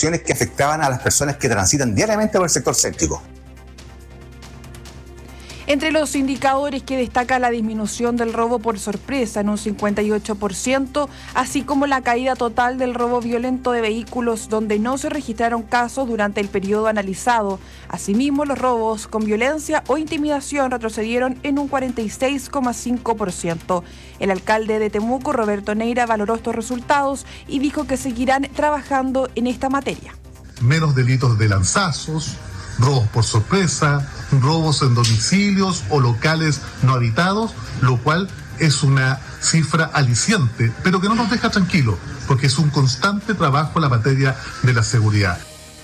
situaciones que afectaban a las personas que transitan diariamente por el sector céntrico. Entre los indicadores que destaca la disminución del robo por sorpresa en un 58%, así como la caída total del robo violento de vehículos donde no se registraron casos durante el periodo analizado. Asimismo, los robos con violencia o intimidación retrocedieron en un 46,5%. El alcalde de Temuco, Roberto Neira, valoró estos resultados y dijo que seguirán trabajando en esta materia. Menos delitos de lanzazos, robos por sorpresa, robos en domicilios o locales no habitados, lo cual es una cifra aliciente, pero que no nos deja tranquilos, porque es un constante trabajo en la materia de la seguridad.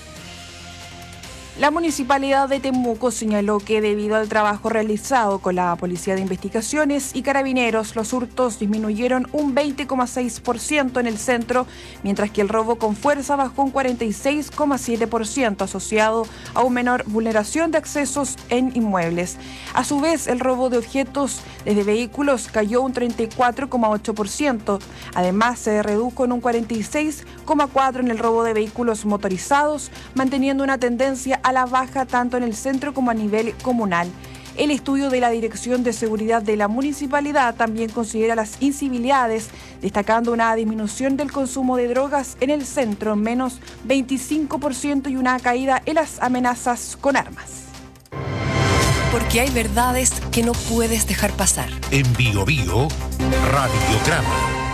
La Municipalidad de Temuco señaló que debido al trabajo realizado con la Policía de Investigaciones y Carabineros, los hurtos disminuyeron un 20,6% en el centro, mientras que el robo con fuerza bajó un 46,7% asociado a una menor vulneración de accesos en inmuebles. A su vez, el robo de objetos desde vehículos cayó un 34,8%. Además, se redujo en un 46,4% en el robo de vehículos motorizados, manteniendo una tendencia a la baja tanto en el centro como a nivel comunal. El estudio de la Dirección de Seguridad de la Municipalidad también considera las incivilidades, destacando una disminución del consumo de drogas en el centro, menos 25%, y una caída en las amenazas con armas. Porque hay verdades que no puedes dejar pasar. En Bio Bio, Radiograma.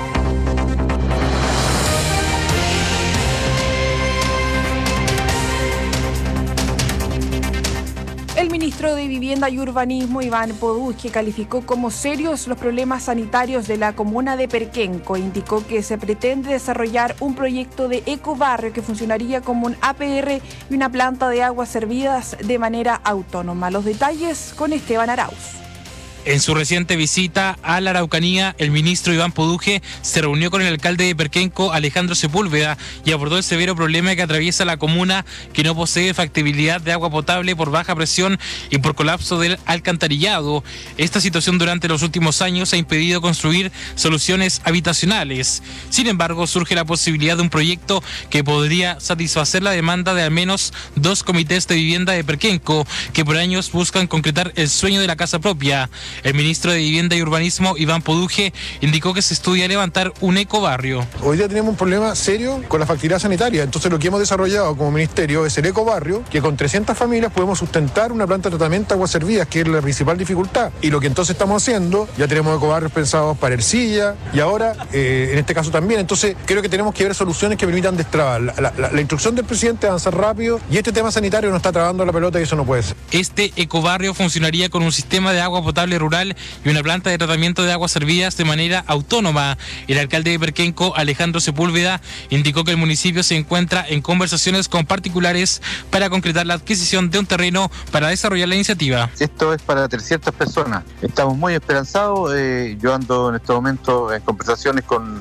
El ministro de Vivienda y Urbanismo, Iván Poduje, calificó como serios los problemas sanitarios de la comuna de Perquenco e indicó que se pretende desarrollar un proyecto de ecobarrio que funcionaría como un APR y una planta de aguas servidas de manera autónoma. Los detalles con Esteban Arauz. En su reciente visita a la Araucanía, el ministro Iván Poduje se reunió con el alcalde de Perquenco, Alejandro Sepúlveda, y abordó el severo problema que atraviesa la comuna, que no posee factibilidad de agua potable por baja presión y por colapso del alcantarillado. Esta situación durante los últimos años ha impedido construir soluciones habitacionales. Sin embargo, surge la posibilidad de un proyecto que podría satisfacer la demanda de al menos 2 comités de vivienda de Perquenco, que por años buscan concretar el sueño de la casa propia. El ministro de Vivienda y Urbanismo, Iván Poduje, indicó que se estudia levantar un ecobarrio. Hoy día tenemos un problema serio con la factibilidad sanitaria, entonces lo que hemos desarrollado como ministerio es el ecobarrio, que con 300 familias podemos sustentar una planta de tratamiento de aguas servidas, que es la principal dificultad. Y lo que entonces estamos haciendo, ya tenemos ecobarrios pensados para Ercilla y ahora, en este caso también. Entonces creo que tenemos que ver soluciones que permitan destrabar. La instrucción del presidente es avanzar rápido y este tema sanitario nos está trabando la pelota y eso no puede ser. Este ecobarrio funcionaría con un sistema de agua potable rural y una planta de tratamiento de aguas servidas de manera autónoma. El alcalde de Perquenco, Alejandro Sepúlveda, indicó que el municipio se encuentra en conversaciones con particulares para concretar la adquisición de un terreno para desarrollar la iniciativa. Esto es para 300 personas. Estamos muy esperanzados. Yo ando en este momento en conversaciones con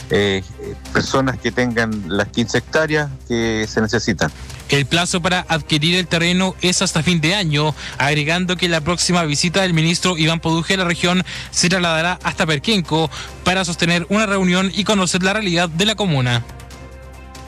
personas que tengan las 15 hectáreas que se necesitan. El plazo para adquirir el terreno es hasta fin de año, agregando que la próxima visita del ministro Iván Poduje a la región se trasladará hasta Perquenco para sostener una reunión y conocer la realidad de la comuna.